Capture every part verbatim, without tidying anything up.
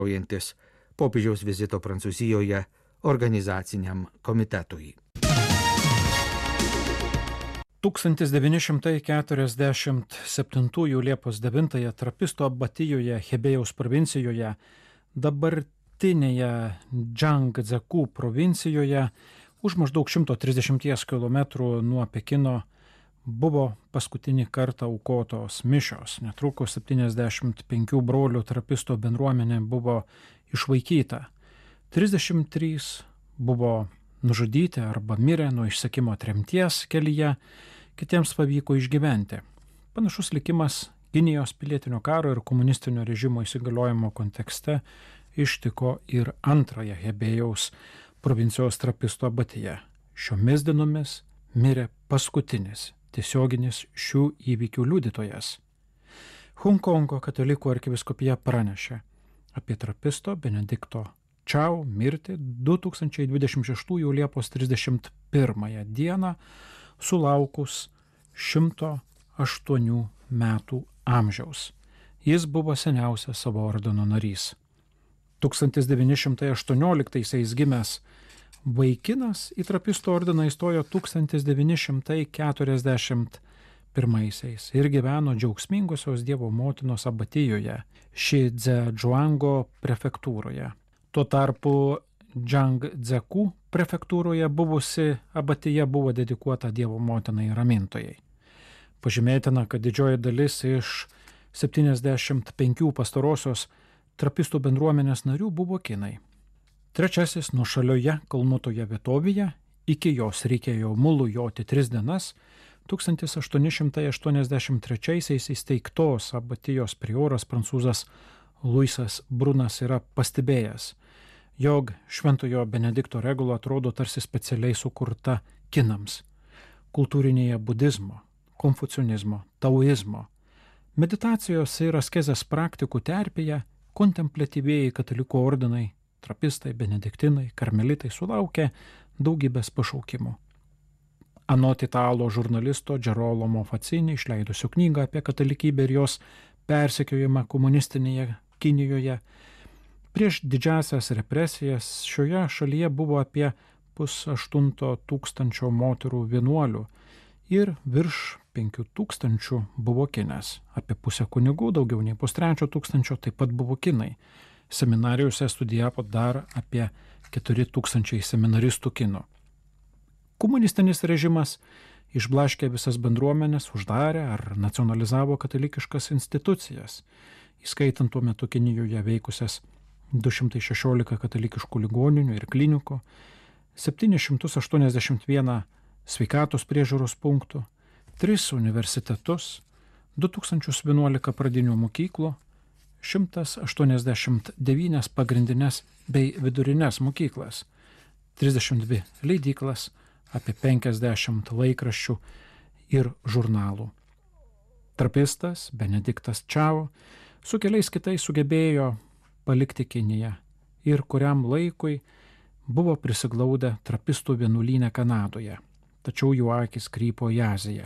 vadovaujantis popiežiaus vizito Prancūzijoje organizaciniam komitetui. tūkstantis devyni šimtai keturiasdešimt septintųjų Liepos devintąją Trapisto abatijoje Hebėjaus provincijoje, dabartinėje Džangdzekų provincijoje, už maždaug šimto trisdešimties kilometrų nuo Pekino, buvo paskutinį kartą aukotos mišios. Netrukus septyniasdešimt penkių brolių trapisto bendruomenė buvo išvaikyta. trisdešimt trys buvo nužudyti arba mirė nuo išsekimo tremties kelyje, kitiems pavyko išgyventi. Panašus likimas Kinijos pilietinio karo ir komunistinio režimo įsigaliojimo kontekste ištiko ir antrąją Hebėjaus provincijos trapisto abatiją. Šiomis dienomis mirė paskutinis tiesioginis šių įvykių liudytojas. Honkongo katalikų arkivyskupija pranešė apie trapisto Benedikto Čiau mirtį du tūkstančiai dvidešimt šeštųjų Liepos trisdešimt pirmąją dieną sulaukus šimto aštuonių metų amžiaus. Jis buvo seniausias savo ordino narys. tūkstantis devyni šimtai aštuonioliktaisiais gimęs vaikinas į trapisto ordiną įstojo tūkstantis devyni šimtai keturiasdešimt pirmaisiais ir gyveno džiaugsmingosios Dievo motinos abatijoje Šidzežuango prefektūroje. Tuo tarpu Džangdzekų prefektūroje buvusi abatija buvo dedikuota Dievo motinai ramintojai. Pažymėtina, kad didžioji dalis iš septyniasdešimt penkių pastarosios trapistų bendruomenės narių buvo kinai. Trečiasis nuošalioje kalnuotoje vietovėje, iki jos reikėjo mulu joti tris dienas, tūkstantis aštuoni šimtai aštuoniasdešimt trečiaisiais įsteigtos abatijos prioras prancūzas Luisas Brunas yra pastebėjęs, jog šventojo Benedikto regula atrodo tarsi specialiai sukurta kinams. Kultūrinėje budizmo, konfucionizmo, taoizmo, meditacijos ir askezės praktikų terpėje kontempliatyvieji katalikų ordinai, trapistai, benediktinai, karmelitai sulaukė daugybės pašaukimų. Anot italo žurnalisto Gerolamo Facini išleidusio knygą apie katalikybę ir jos persekiojimą komunistinėje Kinijoje, prieš didžiasias represijas šioje šalyje buvo apie pusaštunto tūkstančio moterų vienuolių ir virš penkių tūkstančių buvo kinės. Apie pusę kunigų, daugiau nei pustrečio tūkstančio taip pat buvo kinai. Seminarijose studijavo dar apie keturi tūkstančiai seminaristų kinų. Komunistinis režimas išblaškė visas bendruomenės, uždarė ar nacionalizavo katalikiškas institucijas, įskaitant tuo metu Kinijoje veikusias du šimtai šešiolika katalikiškų ligoninių ir klinikų, septynis šimtus aštuoniasdešimt vieną sveikatos priežiūros punktų, tris universitetus, du tūkstančius vienuolika pradinių mokyklų, šimtas aštuoniasdešimt devynias pagrindinės bei vidurinės mokyklas, trisdešimt dvi leidyklas, apie penkiasdešimt laikraščių ir žurnalų. Trapistas Benediktas Čiau su keliais kitais sugebėjo palikti Kiniją ir kuriam laikui buvo prisiglaudę trapistų vienuolyne Kanadoje, tačiau jų akys krypo į Aziją.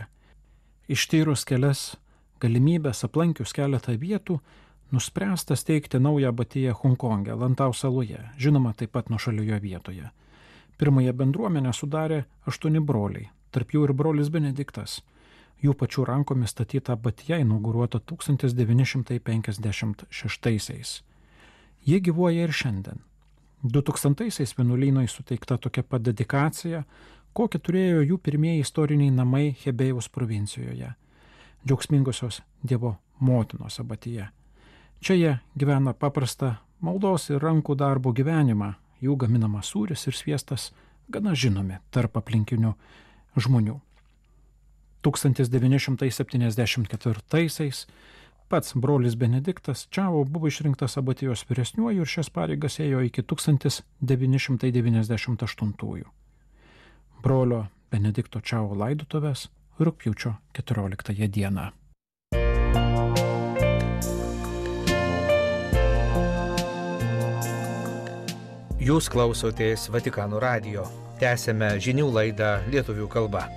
Ištyrus kelias galimybės, aplankius keletą vietų, nuspręsta steigti naują abatiją Honkonge, Lantau saloje, žinoma taip pat nuošalioje vietoje. Pirmąją bendruomenę sudarė aštuoni broliai, tarp jų ir brolis Benediktas. Jų pačių rankomis statyta abatija inauguruota tūkstantis devyni šimtai penkiasdešimt šeštaisiais. Ji gyvuoja ir šiandien. du tūkstantaisiais vienuolynui suteikta tokia pat dedikacija, kokią turėjo jų pirmieji istoriniai namai Hebėjaus provincijoje, džiaugsmingosios Dievo motinos abatija. Čia jie gyvena paprastą maldos ir rankų darbo gyvenimą, jų gaminamas sūris ir sviestas gana žinomi tarp aplinkinių žmonių. tūkstantis devyni šimtai septyniasdešimt ketvirtaisiais pats brolis Benediktas Čiau buvo išrinktas abatijos vyresniuoju ir šias pareigas ėjo iki tūkstantis devyni šimtai devyniasdešimt aštuntųjų. Brolio Benedikto Čiau laidotuvės rugpjūčio keturioliktąją dieną. Jūs klausotės Vatikano radijo. Tęsėme žinių laidą lietuvių kalba.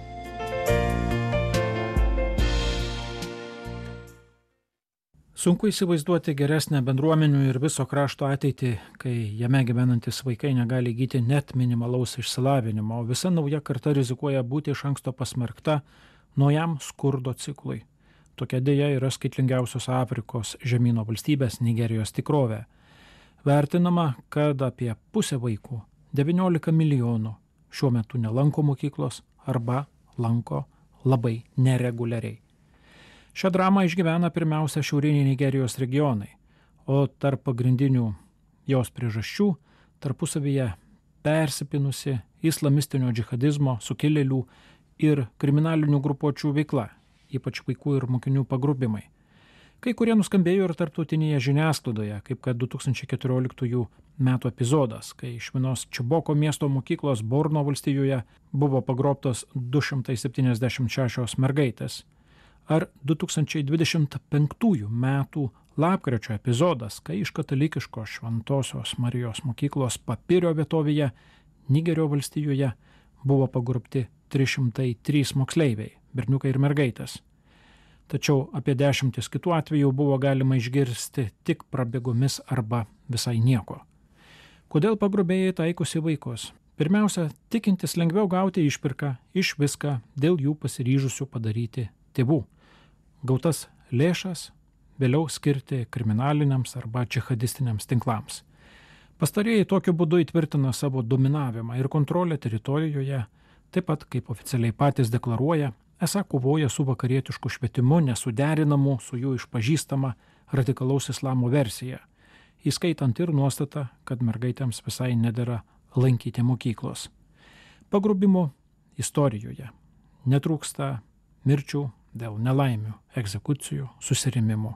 Sunku įsivaizduoti geresnę bendruomenių ir viso krašto ateitį, kai jame gyvenantis vaikai negali įgyti net minimalaus išsilavinimo, o visa nauja karta rizikuoja būti iš anksto pasmerkta naujam skurdo ciklui. Tokia dėja yra skaitlingiausios Afrikos žemyno valstybės Nigerijos tikrovė. Vertinama, kad apie pusę vaikų, devyniolika milijonų, šiuo metu nelanko mokyklos arba lanko labai nereguliariai. Šią dramą išgyvena pirmiausia šiauriniai Nigerijos regionai, o tarp pagrindinių jos priežasčių tarpusavyje persipinusi islamistinio džihadizmo, sukilėlių ir kriminalinių grupuočių veikla, ypač vaikų ir mokinių pagrobimai. Kai kurie nuskambėjo ir tarptautinėje žiniasklaidoje, kaip kad du tūkstančiai keturioliktųjų metų epizodas, kai iš vienos Čiboko miesto mokyklos Borno valstijoje buvo pagrobtos du šimtai septyniasdešimt šešios mergaitės. Ar du tūkstančiai dvidešimt penktųjų metų lapkričio epizodas, kai iš katalikiškos Šventosios Marijos mokyklos Papirio vietovėje Nigerio valstijoje buvo pagrobti trys šimtai trys moksleiviai, berniukai ir mergaitės. Tačiau apie dešimtis kitų atvejų buvo galima išgirsti tik prabėgomis arba visai nieko. Kodėl pagrobėjai taikosi vaikus? Pirmiausia, tikintis lengviau gauti išpirką iš viską dėl jų pasiryžusių padaryti tėvų. Gautas lėšas vėliau skirti kriminaliniams arba džihadistiniams tinklams. Pastarieji tokiu būdu įtvirtina savo dominavimą ir kontrolę teritorijoje, taip pat, kaip oficialiai patys deklaruoja, esą kovoja su vakarietišku švietimu nesuderinamu su jų išpažįstama radikalaus islamo versija, įskaitant ir nuostatą, kad mergaitėms visai nedera lankyti mokyklos. Pagrobimo istorijoje netrūksta mirčių dėl nelaimių, egzekucijų, susirėmimų.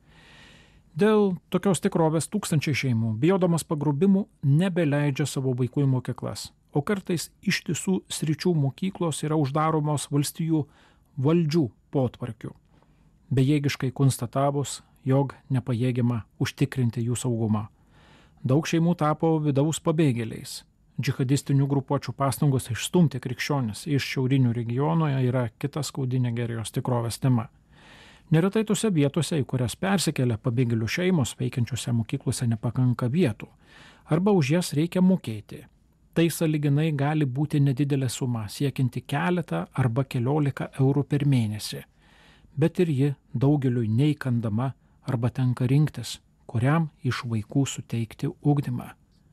Dėl tokios tikrovės tūkstančiai šeimų, bijodamas pagrobimų, nebeleidžia savo vaikų į mokyklas, o kartais ištisų sričių mokyklos yra uždaromos valstijų valdžių potvarkių, bejėgiškai konstatavus, jog nepajėgiama užtikrinti jų saugumą. Daug šeimų tapo vidaus pabėgėliais. Džihadistinių grupuočių pastangos išstumti krikščionis iš šiaurinių regionų yra kita skaudi Nigerijos tikrovės tema. Neretai tose vietose, į kurias persikelia pabėgėlių šeimos, veikiančiose mokyklose nepakanka vietų, arba už jas reikia mokėti. Tai sąlyginai gali būti nedidelė suma, siekianti keletą arba keliolika eurų per mėnesį, bet ir ji daugeliui neįkandama arba tenka rinktis, kuriam iš vaikų suteikti ugdymą.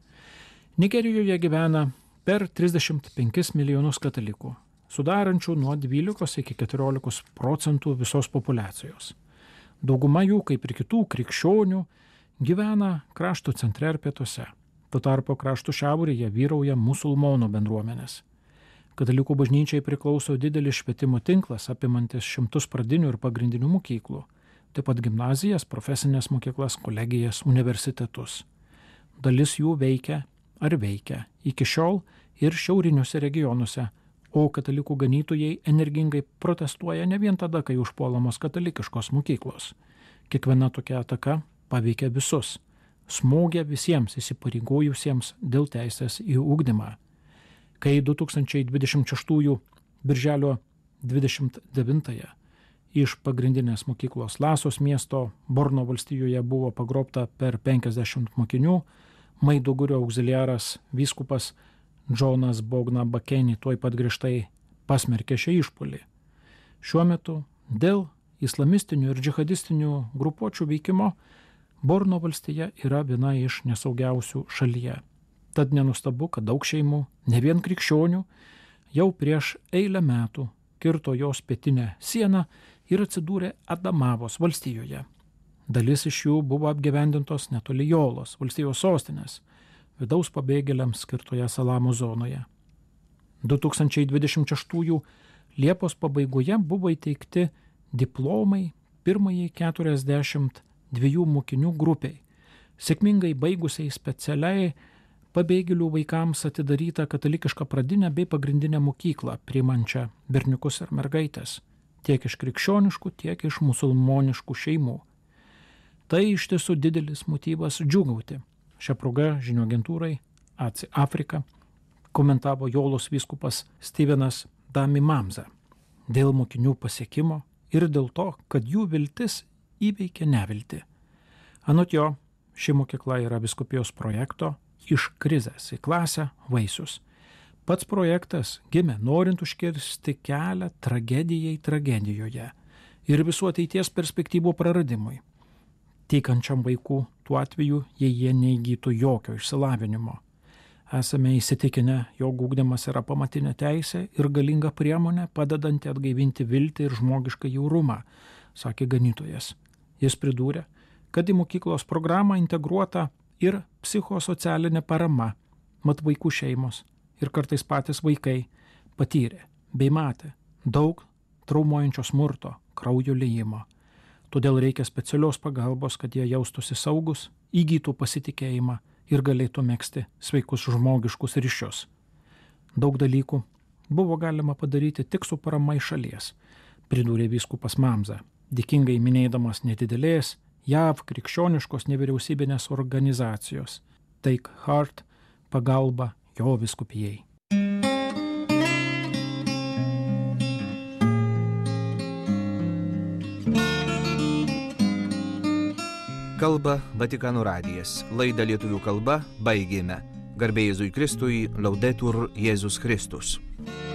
Nigerijoje gyvena per trisdešimt penkis milijonus katalikų, sudarančių nuo dvylikos iki keturiolikos procentų visos populiacijos. Dauguma jų, kaip ir kitų krikščionių, gyvena krašto centre ir pietuose. Tuo tarpu krašto šiaurėje vyrauja musulmonų bendruomenės. Katalikų bažnyčiai priklauso didelis švietimo tinklas, apimantis šimtus pradinių ir pagrindinių mokyklų, taip pat gimnazijas, profesinės mokyklas, kolegijas, universitetus. Dalis jų veikia ar veikia iki šiol ir šiauriniuose regionuose, o katalikų ganytojai energingai protestuoja ne vien tada, kai užpuolamos katalikiškos mokyklos. Kiekviena tokia ataka paveikia visus, smogia visiems įsipareigojusiems dėl teisės į ugdymą. Kai du tūkstančiai dvidešimt šeštųjų birželio dvidešimt devintąją iš pagrindinės mokyklos Lasos miesto Borno valstijoje buvo pagrobta per penkiasdešimt mokinių, Maidugurio auxiliaras vyskupas Džonas Bogna Bakeni tuoj pat griežtai pasmerkė šią išpuolį. Šiuo metu dėl islamistinių ir džihadistinių grupuočių veikimo Borno valstija yra viena iš nesaugiausių šalyje. Tad nenustabu, kad daug šeimų, ne vien krikščionių, jau prieš eilę metų kirto jos pietinę sieną ir atsidūrė Adamavos valstijoje. Dalis iš jų buvo apgyvendintos netoli Jolos, valstijos sostinės, vidaus pabėgėliams skirtoje Salamo zonoje. du tūkstančiai dvidešimt šeštųjų Liepos pabaigoje buvo įteikti diplomai pirmajai keturiasdešimt dviejų mokinių grupiai, sėkmingai baigusiai specialiai pabėgėlių vaikams atidarytą katalikišką pradinę bei pagrindinę mokyklą, priimančią berniukus ir mergaitės, tiek iš krikščioniškų, tiek iš musulmoniškų šeimų. Tai iš tiesų didelis motyvas džiūgauti. Šią progą žinių agentūrai A C Afrika komentavo Jolos vyskupas Stevenas Dami Mamza dėl mokinių pasiekimo ir dėl to, kad jų viltis įveikė neviltį. Anot jo, ši mokykla yra vyskupijos projekto iš krizės į klasę vaisius. Pats projektas gimė norint užkirsti kelią tragedijai tragedijoje ir visų ateities perspektyvų praradimui. Tykančiam vaikų tuo atveju, jei jie neįgytų jokio išsilavinimo. Esame įsitikinę, jog ugdymas yra pamatinė teisė ir galinga priemonė padedanti atgaivinti viltį ir žmogišką jaurumą, sakė ganytojas. Jis pridūrė, kad į mokyklos programą integruota ir psichosocialinė parama, mat vaikų šeimos ir kartais patys vaikai patyrė bei matė daug traumuojančio smurto, kraujo liejimo. Todėl reikia specialios pagalbos, kad jie jaustųsi saugus, įgytų pasitikėjimą ir galėtų megzti sveikus žmogiškus ryšius. Daug dalykų buvo galima padaryti tik su parama iš šalies, pridūrė vyskupas Mamza, dėkingai minėdamas nedidelės J A V krikščioniškos nevyriausybinės organizacijos Take Heart pagalba jo vyskupijai. Kalba Vatikano radijas. Laidą lietuvių kalba baigėme. Garbė Jėzui Kristui, Laudetur Jėzus Kristus.